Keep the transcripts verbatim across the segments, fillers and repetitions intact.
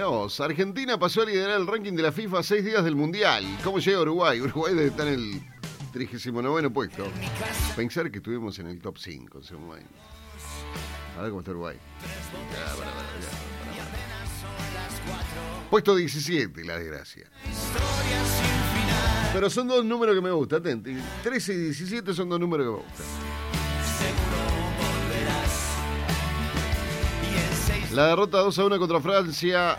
Mirá vos, Argentina pasó a liderar el ranking de la FIFA a seis días del Mundial. ¿Cómo llega Uruguay? Uruguay debe estar en el trigésimo noveno puesto. Pensar que estuvimos en el top cinco en ese momento. A ver cómo está Uruguay. Ya, para, para, ya, para, para. Puesto diecisiete, la desgracia. Pero son dos números que me gustan, atento. trece y diecisiete son dos números que me gustan. La derrota dos a uno contra Francia.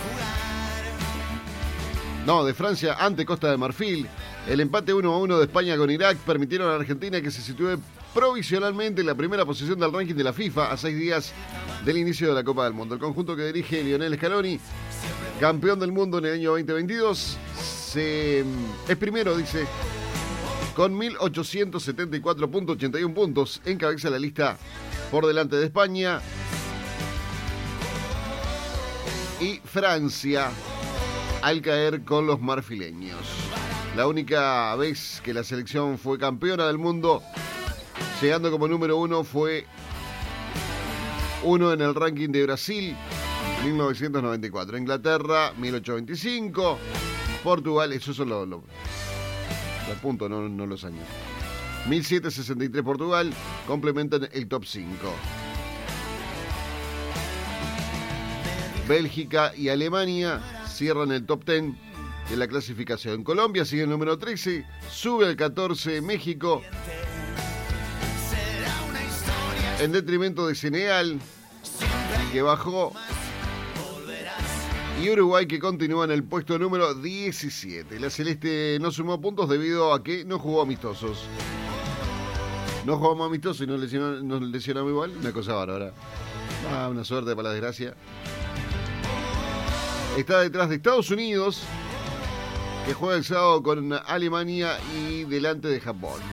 No, de Francia ante Costa de Marfil. El empate uno a uno de España con Irak permitieron a Argentina que se sitúe provisionalmente en la primera posición del ranking de la FIFA a seis días del inicio de la Copa del Mundo. El conjunto que dirige Lionel Scaloni, campeón del mundo en el año veinte veintidós, se, es primero, dice, con mil ochocientos setenta y cuatro punto ochenta y uno puntos. Encabeza la lista por delante de España y Francia, al caer con los marfileños. La única vez que la selección fue campeona del mundo, llegando como número uno, fue uno en el ranking de Brasil, mil novecientos noventa y cuatro. Inglaterra, mil ochocientos veinticinco. Portugal, esos son los, los, los puntos, no, no los años. mil setecientos sesenta y tres Portugal, complementan el top cinco. Bélgica y Alemania cierran el top diez de la clasificación. Colombia sigue el número trece, sube al catorce México, en detrimento de Senegal, que bajó, y Uruguay, que continúa en el puesto número diecisiete. La Celeste no sumó puntos debido a que no jugó amistosos. No jugamos amistosos y nos lesionamos, nos lesionamos igual. Una cosa bárbara. Ah, una suerte para la desgracia. Está detrás de Estados Unidos, que juega el sábado con Alemania, y delante de Japón.